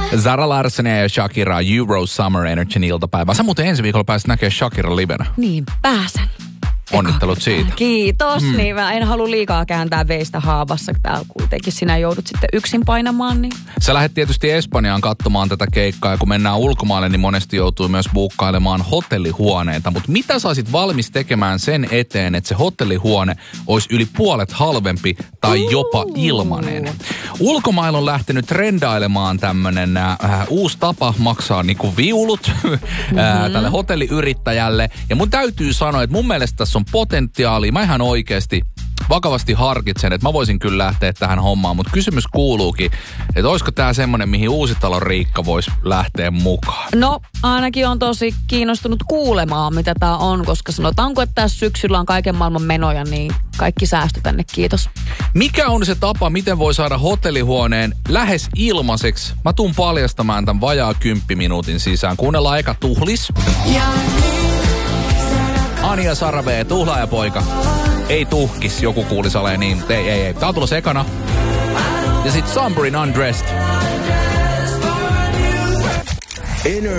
Zara Larssonia ja Shakira, Euro Summer Energyn iltapäivä. Sä muuten ensi viikolla pääsit näkemään Shakira livenä. Niin, pääsen. Onnittelut siitä. Kiitos. Niin mä en halua liikaa kääntää veistä haavassa, kun täällä kuitenkin sinä joudut sitten yksin painamaan. Niin. Sä lähdet tietysti Espanjaan katsomaan tätä keikkaa, ja kun mennään ulkomaille, niin monesti joutuu myös buukkailemaan hotellihuoneita. Mutta mitä sä olisit valmis tekemään sen eteen, että se hotellihuone olisi yli puolet halvempi tai jopa ilmanen? Ulkomailla on lähtenyt trendailemaan tämmönen uusi tapa maksaa niinku viulut tälle hotelliyrittäjälle. Ja mun täytyy sanoa, että mun mielestä tässä on potentiaalia. Mä ihan oikeasti vakavasti harkitsen, että mä voisin kyllä lähteä tähän hommaan, mutta kysymys kuuluukin, että olisiko tää semmonen, mihin Uusitalon Riikka voisi lähteä mukaan? No, ainakin on tosi kiinnostunut kuulemaan, mitä tää on, koska sanotaanko, että tässä syksyllä on kaiken maailman menoja, niin kaikki säästö tänne, kiitos. Mikä on se tapa, miten voi saada hotellihuoneen lähes ilmaiseksi? Mä tuun paljastamaan tämän vajaa 10 minuutin sisään. Kuunnellaan eka Tuhlis. Ani ja Sara B, tuhlaajapoika. Ei tuhkis, joku kuulis oleen niin. Ei. Tää on tulossa ekana. Ja sit Somebody Undressed.